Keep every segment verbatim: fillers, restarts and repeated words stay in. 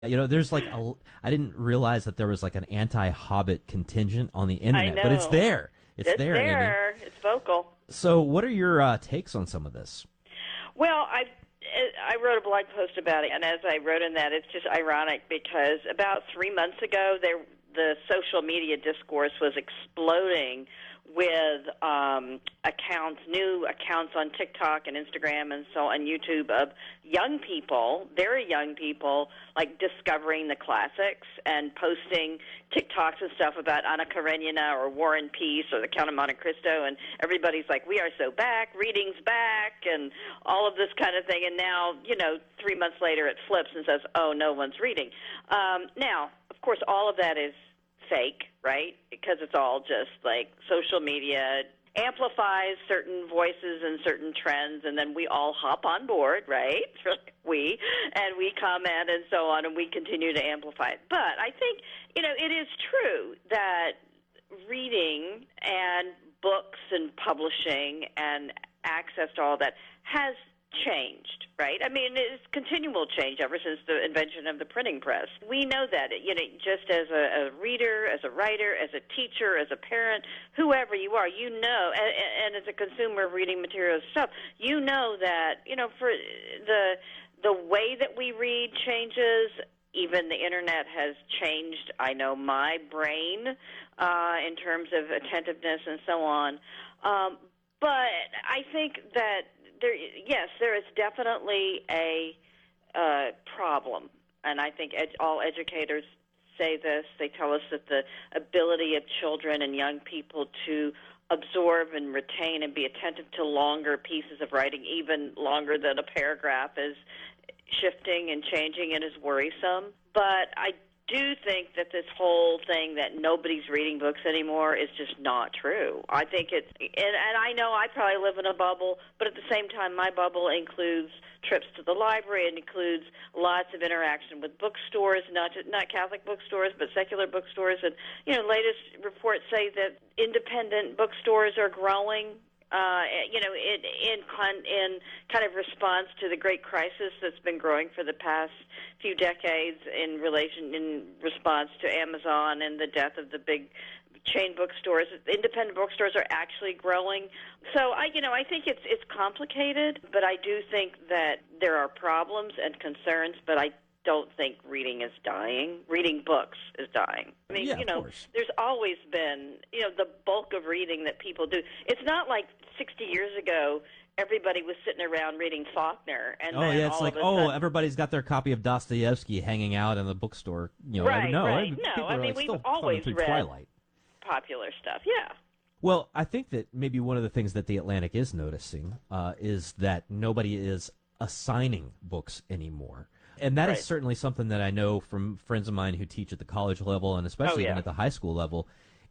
You know, there's like a, I didn't realize that there was like an anti-Hobbit contingent on the I internet, but it's know. there. It's It's there, Amy. there. It's vocal. So, what are your uh, takes on some of this? Well, I I wrote a blog post about it, and as I wrote in that, it's just ironic because about three months ago, there the social media discourse was exploding with um, accounts, new accounts on TikTok and Instagram and so on YouTube of young people, very young people, like discovering the classics and posting TikToks and stuff about Anna Karenina or War and Peace or the Count of Monte Cristo, and everybody's like, we are so back, reading's back, and all of this kind of thing. And now, you know, three months later it flips and says, oh, no one's reading. Um, now, of course, all of that is fake, right? Because it's all just like social media amplifies certain voices and certain trends, and then we all hop on board, right? we, and we comment and so on, and we continue to amplify it. But I think, you know, it is true that reading and books and publishing and access to all that has changed, right? I mean, it's continual change ever since the invention of the printing press. We know that, you know, just as a, a reader, as a writer, as a teacher, as a parent, whoever you are, you know, and, and as a consumer of reading materials stuff, you know that, you know, for the the way that we read changes. Even the internet has changed, I know, my brain uh, in terms of attentiveness and so on. Um, but I think that There, yes, there is definitely a uh, problem, and I think ed- all educators say this. They tell us that the ability of children and young people to absorb and retain and be attentive to longer pieces of writing, even longer than a paragraph, is shifting and changing and is worrisome. But I do think that this whole thing that nobody's reading books anymore is just not true. I think it's, and, and I know I probably live in a bubble, but at the same time, my bubble includes trips to the library. It includes lots of interaction with bookstores, not just, not Catholic bookstores, but secular bookstores. And, you know, latest reports say that independent bookstores are growing. Uh, you know, in, in con- in kind of response to the great crisis that's been growing for the past few decades, in relation, in response to Amazon and the death of the big chain bookstores, independent bookstores are actually growing. So I, you know, I think it's it's complicated, but I do think that there are problems and concerns, but I don't think reading is dying. Reading books is dying. I mean, Yeah, you of know, course. there's always been, you know, the bulk of reading that people do. It's not like sixty years ago everybody was sitting around reading Faulkner, and Oh then yeah, it's all like of a oh, sudden, everybody's got their copy of Dostoevsky hanging out in the bookstore. You know, every, right, no, right. every, No, people I are mean, like we've still thumbing always through read Twilight. popular stuff. Yeah. Well, I think that maybe one of the things that the Atlantic is noticing uh, is that nobody is assigning books anymore. And that is Right. certainly something that I know from friends of mine who teach at the college level and Oh, especially even yeah. at the high school level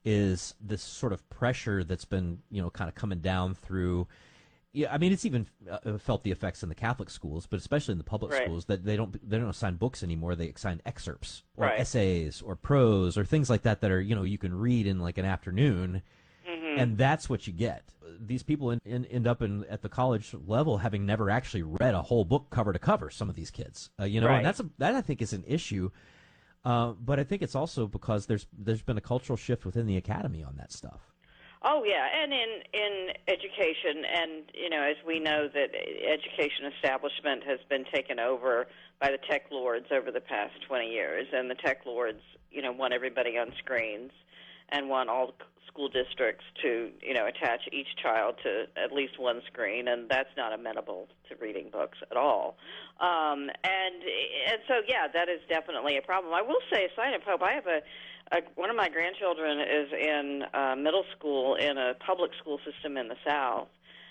is this sort of pressure that's been, you know, kind of coming down through. Yeah, I mean, it's even uh, felt the effects in the Catholic schools, but especially in the public Right. schools that they don't they don't assign books anymore. They assign excerpts or Right. essays or prose or things like that that are, you know, you can read in like an afternoon, Mm-hmm. and that's what you get. These people in, in, end up in at the college level having never actually read a whole book cover to cover. Some of these kids, uh, you know, Right. and that's a, that I think is an issue. Uh, but I think it's also because there's there's been a cultural shift within the academy on that stuff. Oh yeah, and in in education, and you know, as we know that education establishment has been taken over by the tech lords over the past twenty years, and the tech lords, you know, want everybody on screens, and want all school districts to, you know, attach each child to at least one screen, and that's not amenable to reading books at all. Um, and and so yeah, that is definitely a problem. I will say, a sign of hope. I have a Uh, one of my grandchildren is in uh, middle school in a public school system in the South,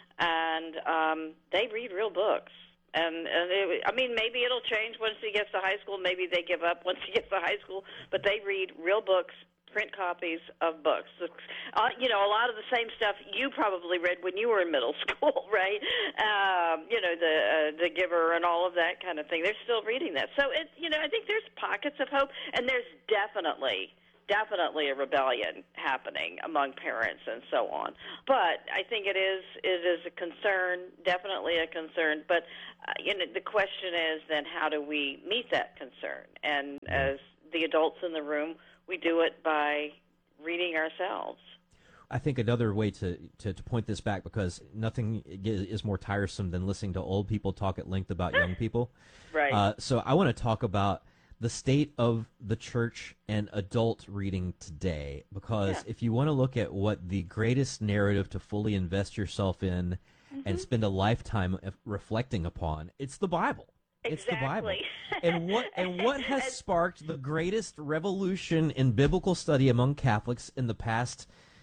and um, they read real books. And, and it, I mean, maybe it'll change once he gets to high school. Maybe they give up once he gets to high school. But they read real books, print copies of books. Uh, you know, a lot of the same stuff you probably read when you were in middle school, right? Um, you know, the uh, the Giver and all of that kind of thing. They're still reading that. So, it, you know, I think there's pockets of hope, and there's definitely definitely a rebellion happening among parents and so on. But I think it is it is a concern, definitely a concern. But uh, you know, the question is then how do we meet that concern? And as the adults in the room, we do it by reading ourselves. I think another way to, to, to point this back, because nothing is more tiresome than listening to old people talk at length about young people. Right. Uh, so I want to talk about the state of the church and adult reading today, because yeah. if you want to look at what the greatest narrative to fully invest yourself in mm-hmm. and spend a lifetime reflecting upon, it's the Bible. It's exactly. the Bible. And what and what has sparked the greatest revolution in biblical study among Catholics in the past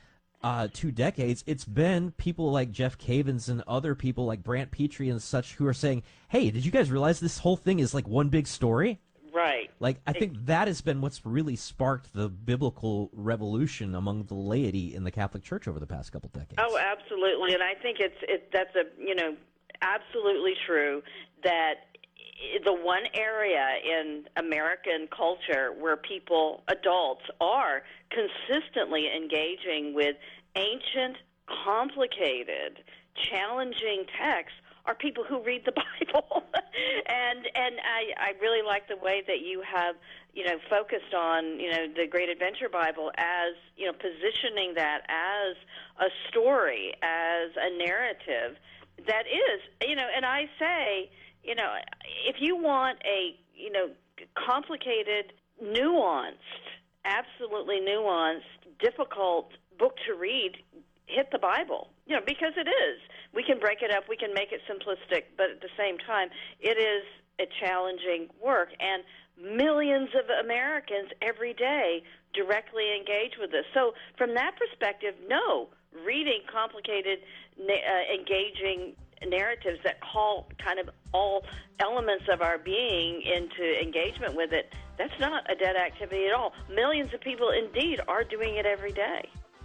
Uh, two decades, it's been people like Jeff Cavins and other people like Brant Petrie and such who are saying, hey, did you guys realize this whole thing is like one big story? Right. Like, I think it, that has been what's really sparked the biblical revolution among the laity in the Catholic Church over the past couple decades. Oh, absolutely. And I think it's it, that's a, you know, absolutely true that the one area in American culture where people, adults, are consistently engaging with ancient, complicated, challenging texts are people who read the Bible. and and I, I really like the way that you have, you know, focused on, you know, the Great Adventure Bible as, you know, positioning that as a story, as a narrative that is, you know, and I say, you know, if you want a, you know, complicated, nuanced, absolutely nuanced, difficult book to read, hit the Bible, you know, because it is. We can break it up, we can make it simplistic, but at the same time, it is a challenging work. And millions of Americans every day directly engage with this. So from that perspective, no, reading complicated, uh, engaging narratives that call kind of all elements of our being into engagement with it, that's not a dead activity at all. Millions of people indeed are doing it every day.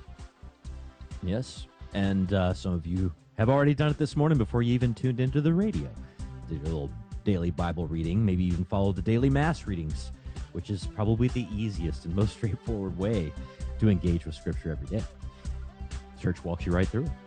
Yes, and uh, some of you have already done it this morning before you even tuned into the radio. Did a little daily Bible reading, maybe even follow the daily Mass readings, which is probably the easiest and most straightforward way to engage with Scripture every day. Church walks you right through it.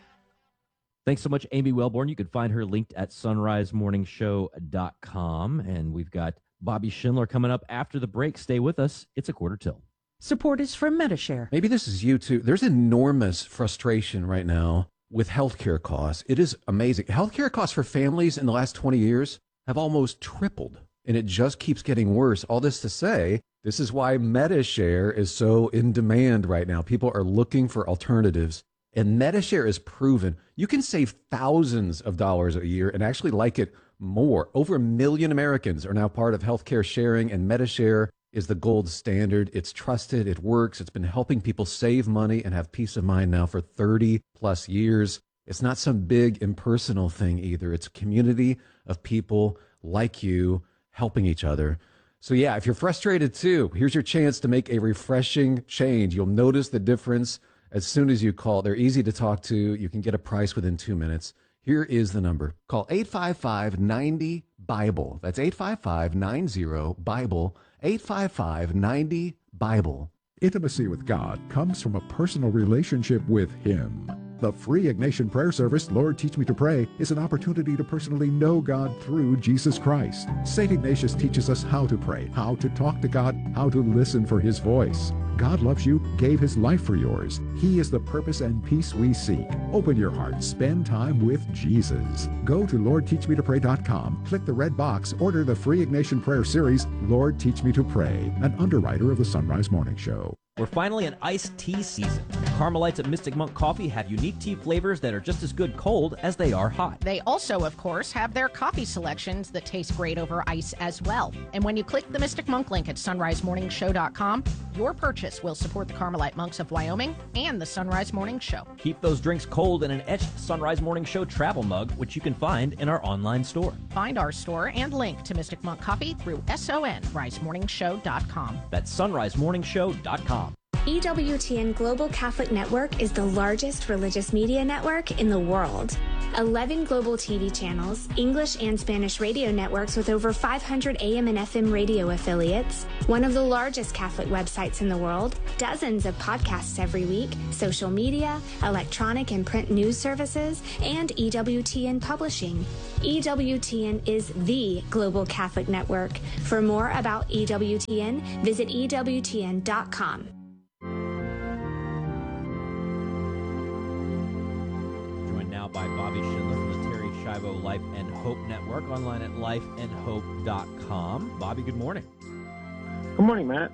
Thanks so much, Amy Wellborn. You can find her linked at sunrise morning show dot com. And we've got Bobby Schindler coming up after the break. Stay with us. It's a quarter till. Support is from Medi-Share. Maybe this is you too. There's enormous frustration right now with healthcare costs. It is amazing. Healthcare costs for families in the last twenty years have almost tripled, and it just keeps getting worse. All this to say, this is why Medi-Share is so in demand right now. People are looking for alternatives. And Medi-Share is proven you can save thousands of dollars a year and actually like it more. Over a million Americans are now part of healthcare sharing, and Medi-Share is the gold standard. It's trusted. It works. It's been helping people save money and have peace of mind now for thirty plus years. It's not some big impersonal thing either. It's a community of people like you helping each other. So yeah, if you're frustrated too, here's your chance to make a refreshing change. You'll notice the difference as soon as you call. They're easy to talk to. You can get a price within two minutes. Here is the number. Call eight five five, nine zero, BIBLE. That's eight five five, nine zero, BIBLE. eight five five, nine zero, BIBLE. Intimacy with God comes from a personal relationship with Him. The free Ignatian prayer service, Lord Teach Me to Pray, is an opportunity to personally know God through Jesus Christ. Saint Ignatius teaches us how to pray, how to talk to God, how to listen for His voice. God loves you, gave His life for yours. He is the purpose and peace we seek. Open your heart, spend time with Jesus. Go to lord teach me to pray dot com, click the red box, order the free Ignatian prayer series, Lord Teach Me to Pray, an underwriter of the Sunrise Morning Show. We're finally in iced tea season. Carmelites at Mystic Monk Coffee have unique tea flavors that are just as good cold as they are hot. They also, of course, have their coffee selections that taste great over ice as well. And when you click the Mystic Monk link at sunrise morning show dot com, your purchase will support the Carmelite Monks of Wyoming and the Sunrise Morning Show. Keep those drinks cold in an etched Sunrise Morning Show travel mug, which you can find in our online store. Find our store and link to Mystic Monk Coffee through sunrise morning show dot com. That's sunrise morning show dot com. E W T N Global Catholic Network is the largest religious media network in the world. eleven global T V channels, English and Spanish radio networks with over five hundred A M and F M radio affiliates, one of the largest Catholic websites in the world, dozens of podcasts every week, social media, electronic and print news services, and E W T N Publishing. E W T N is the Global Catholic Network. For more about E W T N, visit E W T N dot com. Now by Bobby Schindler from the Terry Schiavo Life and Hope Network, online at life and hope dot com. Bobby, good morning. Good morning, Matt.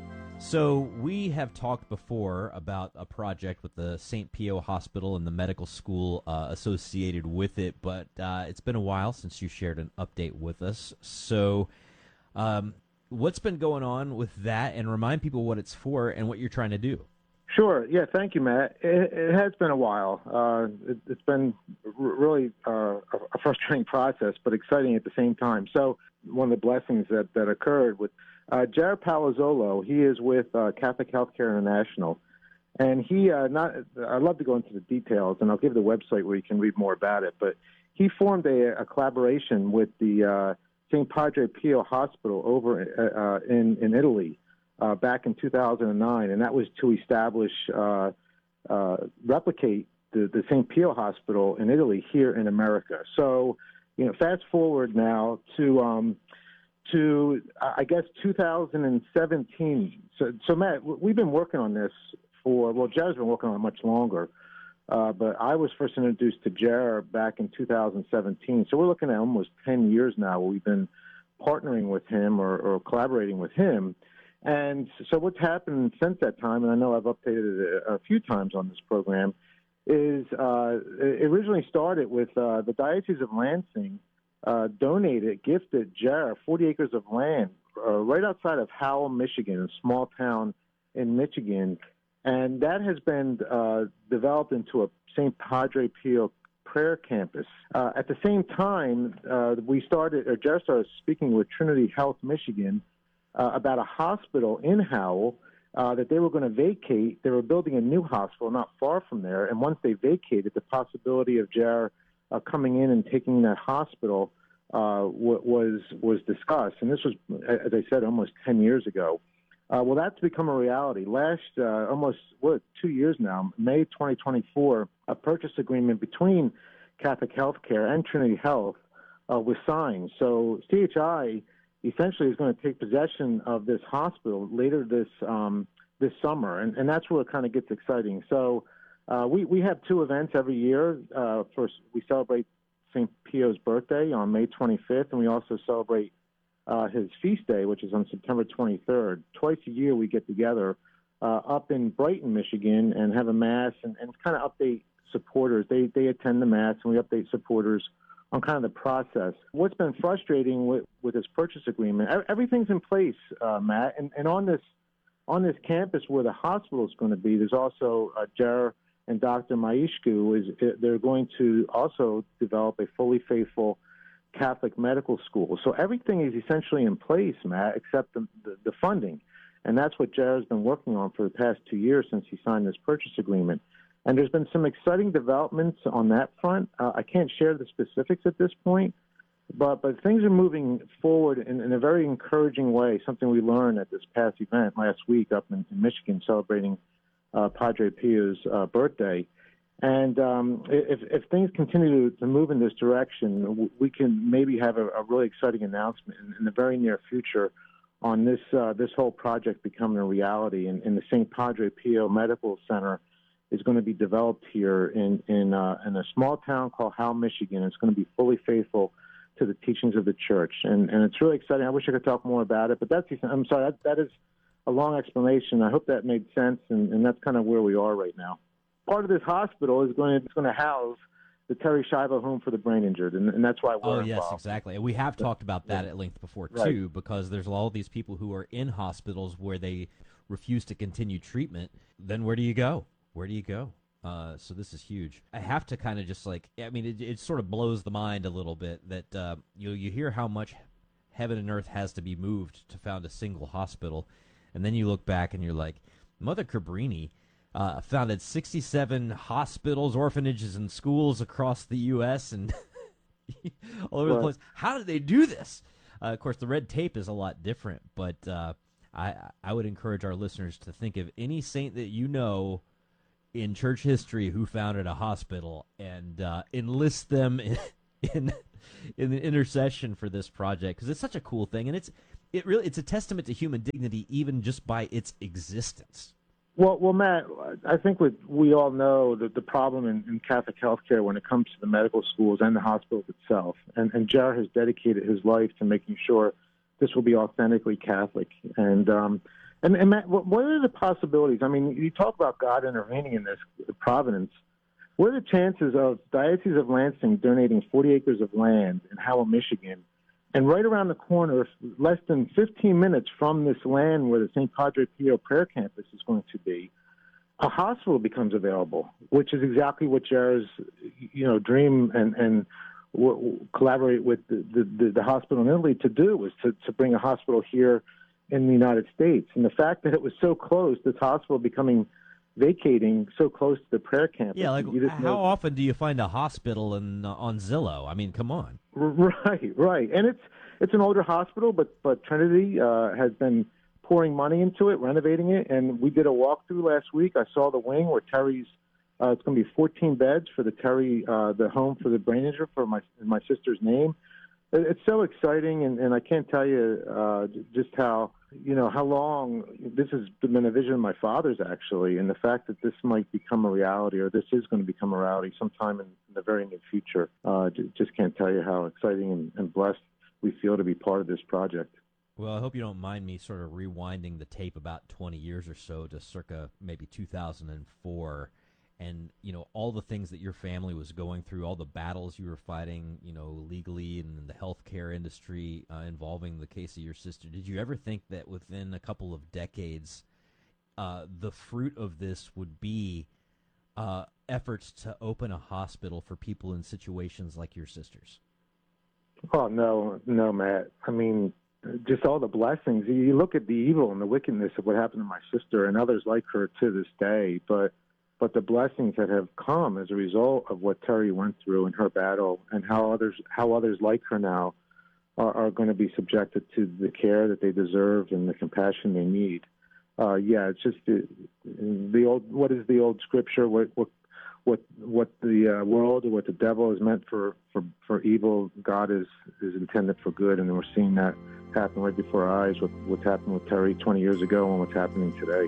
So we have talked before about a project with the Saint Pio Hospital and the medical school uh, associated with it, but uh, it's been a while since you shared an update with us. So um, what's been going on with that, and remind people what it's for and what you're trying to do. Sure. Yeah, thank you, Matt. It, it has been a while. Uh, it, it's been r- really uh, a frustrating process, but exciting at the same time. So one of the blessings that, that occurred with uh, Jared Palazzolo, he is with uh, Catholic Healthcare International. And he, uh, not, I'd love to go into the details, and I'll give the website where you can read more about it, but he formed a, a collaboration with the uh, Saint Padre Pio Hospital over uh, in, in Italy. Uh, back in two thousand nine, and that was to establish, uh, uh, replicate the, the Saint Pio Hospital in Italy here in America. So, you know, fast forward now to, um, to I guess, two thousand seventeen. So, so Matt, we've been working on this for, well, Jared's been working on it much longer, uh, but I was first introduced to Jared back in two thousand seventeen. So we're looking at almost ten years now where we've been partnering with him or, or collaborating with him. And so what's happened since that time, and I know I've updated it a, a few times on this program, is uh, it originally started with uh, the Diocese of Lansing uh, donated, gifted Jared forty acres of land uh, right outside of Howell, Michigan, a small town in Michigan. And that has been uh, developed into a Saint Padre Pio prayer campus. Uh, at the same time, uh, we started, or Jared started speaking with Trinity Health Michigan, Uh, about a hospital in Howell uh, that they were going to vacate. They were building a new hospital not far from there, and once they vacated, the possibility of J A R uh, coming in and taking that hospital uh, w- was was discussed. And this was, as I said, almost ten years ago. Uh, well, that's become a reality. Last, uh, almost, what, two years now, May twenty twenty-four, a purchase agreement between Catholic Healthcare and Trinity Health uh, was signed. So C H I essentially is going to take possession of this hospital later this um, this summer, and, and that's where it kind of gets exciting. So uh, we, we have two events every year. Uh, first, we celebrate Saint Pio's birthday on May twenty-fifth, and we also celebrate uh, his feast day, which is on September twenty-third. Twice a year we get together uh, up in Brighton, Michigan, and have a Mass and, and kind of update supporters. They, they attend the Mass, and we update supporters on kind of the process. What's been frustrating with, with this purchase agreement, everything's in place, uh, Matt, and, and on this on this campus where the hospital is going to be, there's also uh, Jared and Doctor Maishku, is they're going to also develop a fully faithful Catholic medical school. So everything is essentially in place, Matt, except the, the, the funding, and that's what Jared's been working on for the past two years since he signed this purchase agreement. And there's been some exciting developments on that front. Uh, I can't share the specifics at this point, but but things are moving forward in, in a very encouraging way, something we learned at this past event last week up in, in Michigan celebrating uh, Padre Pio's uh, birthday. And um, if, if things continue to, to move in this direction, we can maybe have a, a really exciting announcement in, in the very near future on this, uh, this whole project becoming a reality. And, and the Saint Padre Pio Medical Center is going to be developed here in in, uh, in a small town called Howell, Michigan. It's going to be fully faithful to the teachings of the church, and and it's really exciting. I wish I could talk more about it, but that's I'm sorry that, that is a long explanation. I hope that made sense, and, and that's kind of where we are right now. Part of this hospital is going to it's going to house the Terry Schiavo Home for the Brain Injured, and, and that's why we're Oh, yes, involved. Exactly. And we have talked about that yeah. at length before, too, right. because there's all these people who are in hospitals where they refuse to continue treatment. Then where do you go? Where do you go? Uh, so this is huge. I have to kind of just like, I mean, it, it sort of blows the mind a little bit that uh, you you hear how much heaven and earth has to be moved to found a single hospital, and then you look back and you're like, Mother Cabrini uh, founded sixty-seven hospitals, orphanages, and schools across the U S and all over the place. How did they do this? Uh, of course, the red tape is a lot different, but uh, I, I would encourage our listeners to think of any saint that you know in church history who founded a hospital and uh, enlist them in, in in the intercession for this project, because it's such a cool thing, and it's it really it's a testament to human dignity even just by its existence. Well, well, Matt, I think what we all know that the problem in, in Catholic healthcare when it comes to the medical schools and the hospitals itself, and, and Jared has dedicated his life to making sure this will be authentically Catholic. And um, and, and Matt, what are the possibilities? I mean, you talk about God intervening in this providence. What are the chances of Diocese of Lansing donating forty acres of land in Howell, Michigan, and right around the corner, less than fifteen minutes from this land where the Saint Padre Pio prayer campus is going to be, a hospital becomes available, which is exactly what Jared's, you know, dream and, and w- collaborate with the, the, the hospital in Italy to do was to, to bring a hospital here in the United States. And the fact that it was so close, this hospital becoming vacating so close to the prayer campus. Yeah, like how know. often do you find a hospital in, uh, on Zillow? I mean, come on. Right, right. And it's it's an older hospital, but, but Trinity uh, has been pouring money into it, renovating it, and we did a walkthrough last week. I saw the wing where Terry's, uh, it's going to be fourteen beds for the Terry, uh, the home for the brain injury for my my sister's name. It's so exciting, and, and I can't tell you uh, just how, you know, how long this has been a vision of my father's, actually, and the fact that this might become a reality, or this is going to become a reality sometime in, in the very near future. Uh, just can't tell you how exciting and, and blessed we feel to be part of this project. Well, I hope you don't mind me sort of rewinding the tape about twenty years or so to circa maybe two thousand four. And, you know, all the things that your family was going through, all the battles you were fighting, you know, legally in the healthcare industry uh, involving the case of your sister. Did you ever think that within a couple of decades, uh, the fruit of this would be uh, efforts to open a hospital for people in situations like your sister's? Oh, no, no, Matt. I mean, just all the blessings. You look at the evil and the wickedness of what happened to my sister and others like her to this day, but but the blessings that have come as a result of what Terry went through in her battle, and how others how others like her now are, are going to be subjected to the care that they deserve and the compassion they need. Uh, yeah, it's just the, the old. What is the old scripture? What what what what the uh, world or what the devil is meant for, for, for evil, God is is intended for good, and we're seeing that happen right before our eyes. With what's happened with Terry twenty years ago and what's happening today.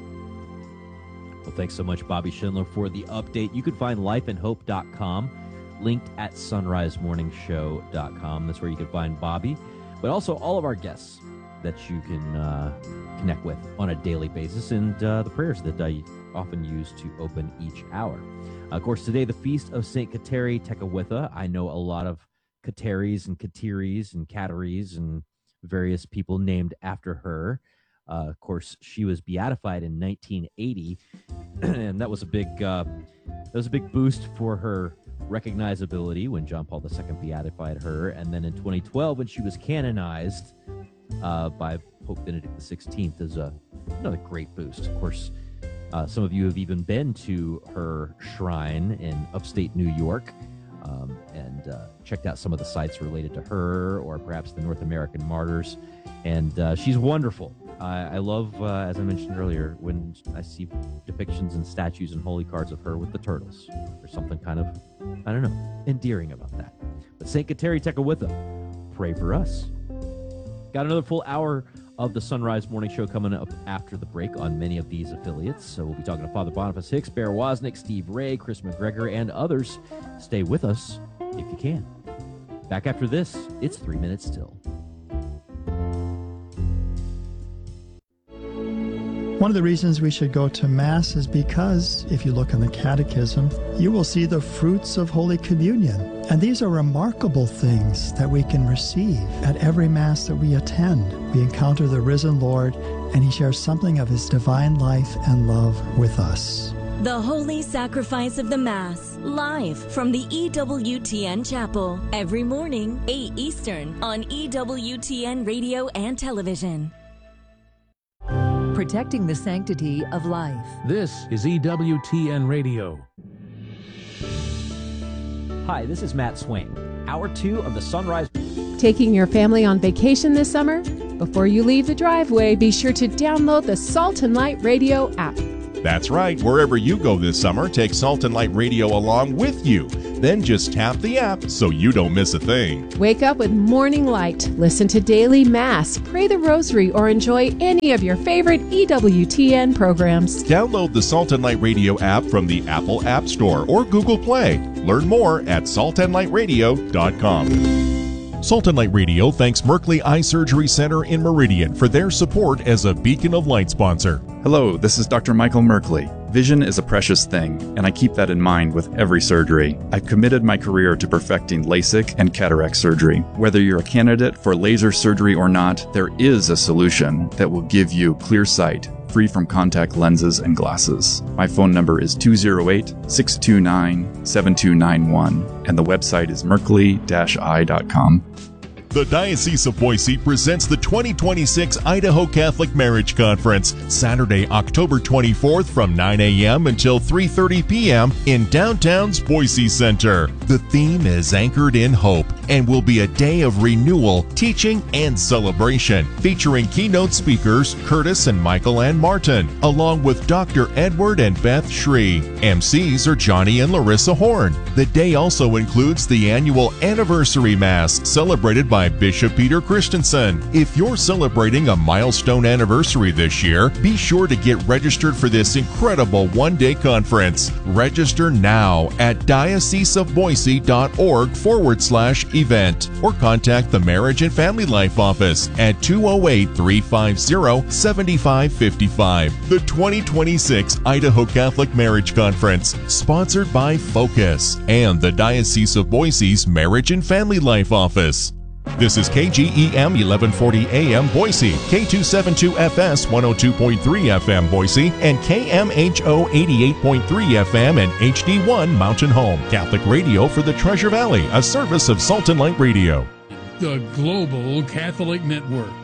Well, thanks so much, Bobby Schindler, for the update. You can find life and hope dot com, linked at sunrise morning show dot com. That's where you can find Bobby, but also all of our guests that you can uh, connect with on a daily basis, and uh, the prayers that I often use to open each hour. Uh, of course, today, the feast of Saint Kateri Tekakwitha. I know a lot of Kateris and Katiris and Kateris and various people named after her. Uh, of course, she was beatified in nineteen eighty, and that was a big uh, that was a big boost for her recognizability when John Paul the Second beatified her. And then in twenty twelve, when she was canonized uh, by Pope Benedict the Sixteenth, is a another great boost. Of course, uh, some of you have even been to her shrine in upstate New York um, and uh, checked out some of the sites related to her, or perhaps the North American martyrs. And uh, she's wonderful. I, I love, uh, as I mentioned earlier, when I see depictions and statues and holy cards of her with the turtles. There's something kind of, I don't know, endearing about that. But Saint Kateri Tekakwitha, pray for us. Got another full hour of the Sunrise Morning Show coming up after the break on many of these affiliates. So we'll be talking to Father Boniface Hicks, Bear Wozniak, Steve Ray, Chris McGregor, and others. Stay with us if you can. Back after this, it's Three Minutes Till. One of the reasons we should go to Mass is because, if you look in the Catechism, you will see the fruits of Holy Communion. And these are remarkable things that we can receive at every Mass that we attend. We encounter the risen Lord, and He shares something of His divine life and love with us. The Holy Sacrifice of the Mass, live from the E W T N Chapel, every morning, eight Eastern, on E W T N Radio and Television. protecting the sanctity of life. This is E W T N Radio. Hi, this is Matt Swain. Hour two of the Sunrise. Taking your family on vacation this summer? Before you leave the driveway, be sure to download the Salt and Light Radio app. That's right. Wherever you go this summer, take Salt and Light Radio along with you. Then just tap the app so you don't miss a thing. Wake up with Morning Light, listen to Daily Mass, pray the Rosary, or enjoy any of your favorite E W T N programs. Download the Salt and Light Radio app from the Apple App Store or Google Play. Learn more at salt and light radio dot com. Salt and Light Radio thanks Merkley Eye Surgery Center in Meridian for their support as a Beacon of Light sponsor. Hello, this is Doctor Michael Merkley. Vision is a precious thing, and I keep that in mind with every surgery. I've committed my career to perfecting LASIK and cataract surgery. Whether you're a candidate for laser surgery or not, there is a solution that will give you clear sight, free from contact lenses and glasses. My phone number is two oh eight, six two nine, seven two nine one, and the website is merkley dash eye dot com. The Diocese of Boise presents the twenty twenty-six Idaho Catholic Marriage Conference, Saturday, October twenty-fourth from nine a.m. until three thirty p.m. in downtown's Boise Center. The theme is Anchored in Hope and will be a day of renewal, teaching, and celebration, featuring keynote speakers Curtis and Michael Ann Martin, along with Doctor Edward and Beth Shree. M Cs are Johnny and Larissa Horn. The day also includes the annual Anniversary Mass, celebrated by Bishop Peter Christensen. If you're celebrating a milestone anniversary this year, be sure to get registered for this incredible one-day conference. Register now at dioceseofboise.org forward slash event or contact the Marriage and Family Life Office at two oh eight, three five zero, seven five five five. The twenty twenty-six Idaho Catholic Marriage Conference, sponsored by Focus and the Diocese of Boise's Marriage and Family Life Office. This is K G E M eleven forty A M Boise, K two seventy-two F S one oh two point three F M Boise, and K M H O eighty-eight point three F M and H D one Mountain Home. Catholic radio for the Treasure Valley, a service of Salt and Light Radio. The Global Catholic Network.